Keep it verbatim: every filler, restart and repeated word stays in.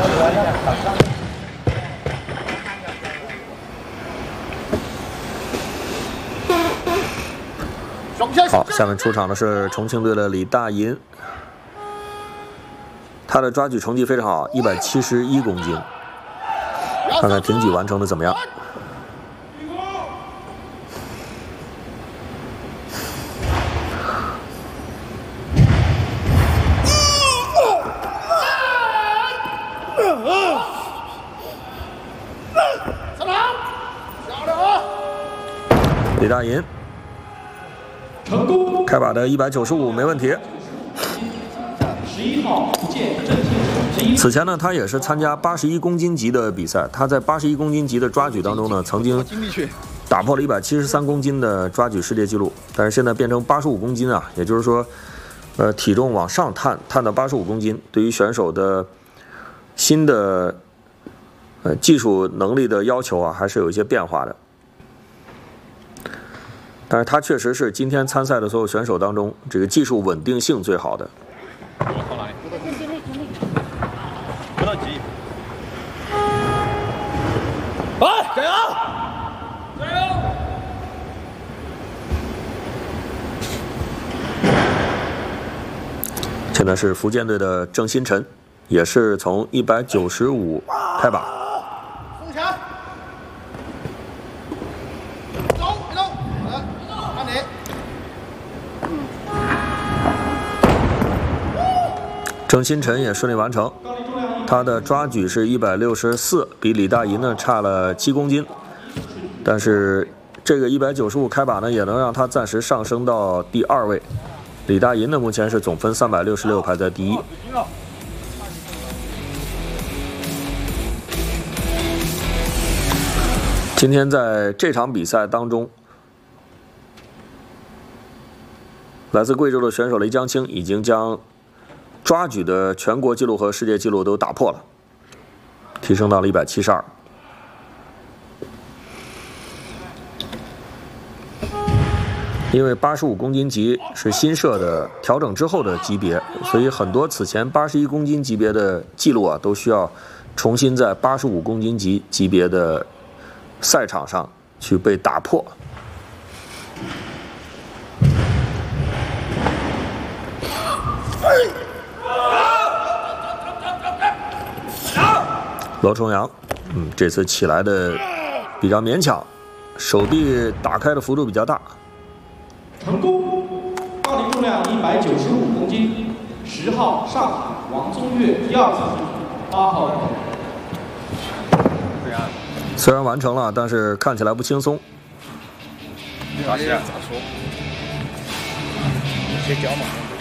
好，下面出场的是重庆队的李大银，他的抓举成绩非常好，一百七十一公斤。看看挺举完成的怎么样？李大银。 成功， 开把的一百九十五没问题。 十一号福建郑天。 此前呢，他也是参加八十一公斤级的比赛。他在八十一公斤级的抓举当中呢，曾经打破了一百七十三公斤的抓举世界纪录。但是现在变成八十五公斤啊，也就是说，呃，体重往上探，探到八十五公斤，对于选手的新的呃技术能力的要求啊，还是有一些变化的。 但是他确实是今天参赛的所有选手当中，这个技术稳定性最好的。 不要急。 来，加油！加油！ 现在是福建队的郑新辰，也是从一百九十五开把。 郑新辰也顺利完成，他的抓举是一百六十四，比李大银呢差了七公斤，但是这个一百九十五开把呢，也能让他暂时上升到第二位。李大银呢目前是总分三百六十六，排在第一。今天在这场比赛当中，来自贵州的选手雷江青已经将 抓举的全国纪录和世界纪录都打破了，提升到了一百七十二。因为八十五公斤级是新设的调整之后的级别，所以很多此前八十一公斤级别的记录啊，都需要重新在八十五公斤级级别的赛场上去被打破。 罗重阳，嗯，这次起来的比较勉强，手臂打开的幅度比较大。 成功，杠铃重量一百九十五公斤，十号上海王宗岳第二次，八号。 虽然完成了，但是看起来不轻松。 咋说？谁教嘛？